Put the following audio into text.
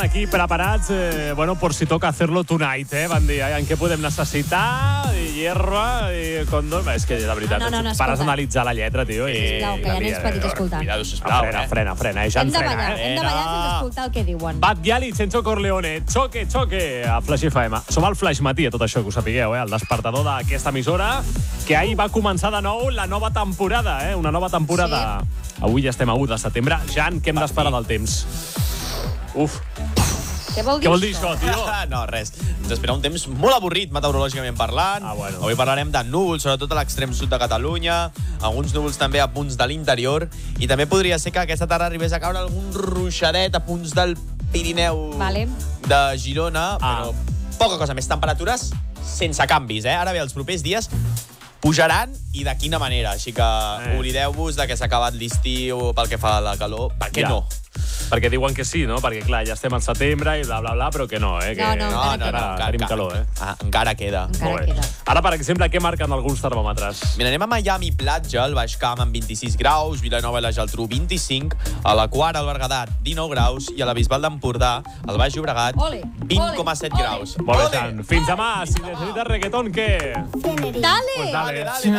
Aquí preparats, por si toca hacerlo tonight, Van dir, en què podem necessitar? Hierba, condom... És que, de veritat, pares a analitzar la lletra, tio. Sisplau, que hi ha nens petits escoltant. Cuidado, sisplau, Frena, ja Hem en de frena, ballar sense escoltar el que diuen. Bad Gyal i Chencho Corleone, choque, a Flash FM. Som al Flash Matí, a tot això, que ho sapigueu, el despertador d'aquesta emissora, que ahir va començar de nou la nova temporada, una nova temporada. Sí. Avui ja estem a 1 de setembre. Jan, què hem d'esperar del temps? Uf. Què vol dir això, tio? No, res. Ens espera un temps molt avorrit, meteorològicament parlant. Bueno. Avui parlarem de núvols, sobretot a l'extrem sud de Catalunya, alguns núvols també a punts de l'interior, i també podria ser que aquesta tarda arribés a caure algun ruixadet a punts del Pirineu de Girona, però poca cosa més. Temperatures sense canvis, Ara bé, els propers dies pujaran i de quina manera. Així que oblideu-vos de que s'ha acabat l'estiu pel que fa a la calor. Per què no? Perquè diuen que sí, no? Perquè, clar, ja estem al setembre i bla, bla, bla, però que no, Que No, tenim calor, Encara queda. Ara, per exemple, què marquen alguns termòmetres? Mira, anem a Miami Platja, al Baix Camp, amb 26 graus, Vilanova i la Geltrú, 25, a la Quar, al Berguedà, 19 graus, i a la Bisbal d'Empordà, al Baix Llobregat, 20,7 graus. Molt bé, Jan. Fins demà. Si necessites reggaeton, què? Dale! Dale.